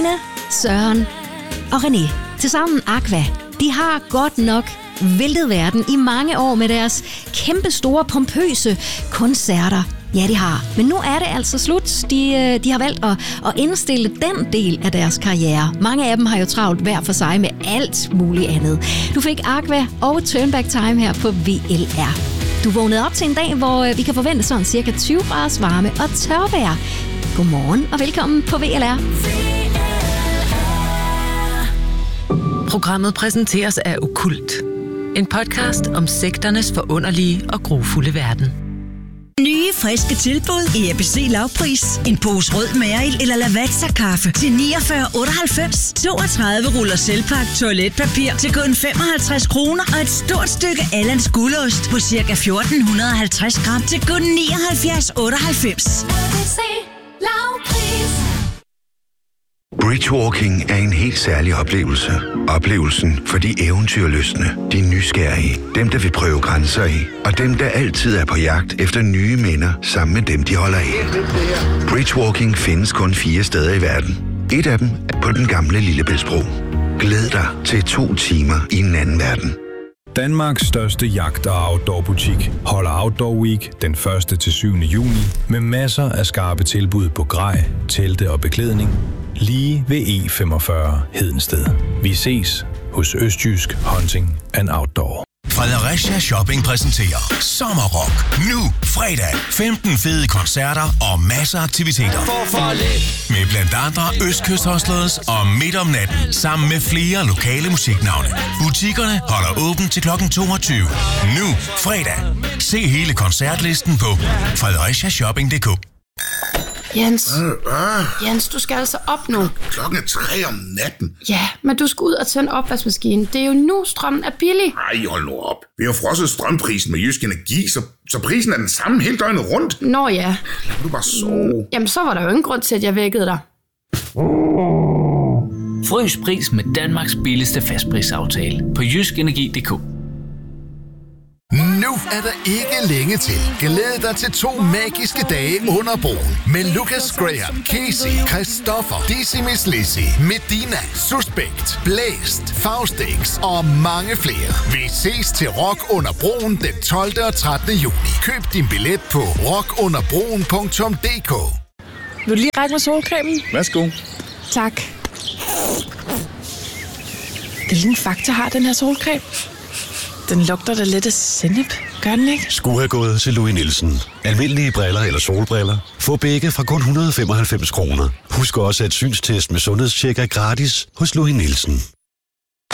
Søren og René, tilsammen Aqua, de har godt nok væltet verden i mange år med deres kæmpe store, pompøse koncerter. Ja, de har. Men nu er det altså slut. De har valgt at indstille den del af deres karriere. Mange af dem har jo travlt hver for sig med alt muligt andet. Du fik Aqua og Turnback Time her på VLR. Du vågnede op til en dag, hvor vi kan forvente sådan cirka 20 graders varme og tørvejr. Godmorgen og velkommen på VLR. Programmet præsenteres af Okkult. En podcast om sekternes forunderlige og grufulde verden. Nye, friske tilbud i ABC lavpris. En pose rød Meril eller Lavazza-kaffe til 49,98. 32 ruller Selvpak toiletpapir til kun 55 kroner. Og et stort stykke Allands gulost på ca. 1450 gram til kun 79,98. ABC lavpris. Bridgewalking er en helt særlig oplevelse. Oplevelsen for de eventyrlystne, de nysgerrige, dem der vil prøve grænser af, og dem der altid er på jagt efter nye minder sammen med dem de holder af. Bridgewalking findes kun 4 steder i verden. Et af dem er på den gamle Lillebæltsbro. Glæd dig til 2 timer i en anden verden. Danmarks største jagt- og outdoor-butik holder Outdoor Week den 1. til 7. juni med masser af skarpe tilbud på grej, telte og beklædning lige ved E45 Hedensted. Vi ses hos Østjysk Hunting and Outdoor. Fredericia Shopping præsenterer Sommerrock. Nu fredag. 15 fede koncerter og masser af aktiviteter. Med blandt andre Østkyst Hustlers og Midt om natten. Sammen med flere lokale musiknavne. Butikkerne holder åbent til kl. 22. Nu fredag. Se hele koncertlisten på fredericia-shopping.dk. Jens, du skal altså op nu. 3:00 om natten. Ja, men du skal ud og tænde opvaskemaskinen. Det er jo nu, strømmen er billig. Ej, hold nu op. Vi har frosset strømprisen med Jysk Energi, så prisen er den samme hele døgnet rundt. Nå ja. Lad du bare sove. Jamen, så var der jo ingen grund til, at jeg vækkede dig. Frys pris med Danmarks billigste fastprisaftale på jyskenergi.dk. Nu er der ikke længe til. Glæd dig til 2 magiske dage under broen med Lucas Graham, Casey, Christoffer, Dizzy Miss Lizzy, Medina, Suspekt, Blæst, Faustix og mange flere. Vi ses til Rock under broen den 12. og 13. juni. Køb din billet på rockunderbroen.dk. Vil du lige række mig solcremen? Værsgo. Tak. Hvilken Fakta har den her solcreme? Den lugter da lidt af sennep. Gør den ikke? Skulle have gået til Louis Nielsen. Almindelige briller eller solbriller. Få begge fra kun 195 kroner. Husk også, at synstest med sundhedstjek er gratis hos Louis Nielsen.